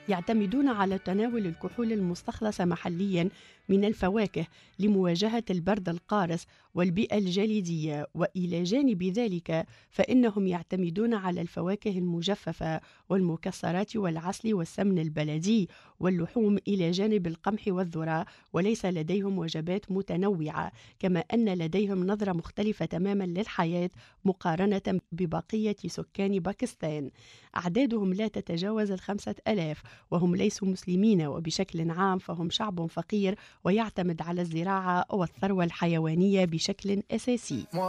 يعتمدون على تناول الكحول المستخلصة محليا من الفواكه لمواجهة البرد القارس والبيئة الجليدية، وإلى جانب ذلك فإنهم يعتمدون على الفواكه المجففة والمكسرات والعسل والسمن البلدي واللحوم إلى جانب القمح والذرة، وليس لديهم وجبات متنوعة، كما أن لديهم نظرة مختلفة تماما للحياة مقارنة ببقية سكان باكستان. أعدادهم لا تتجاوز 5000، وهم ليسوا مسلمين، وبشكل عام فهم شعب فقير ويعتمد على الزراعة والثروة الحيوانية بشكل أساسي.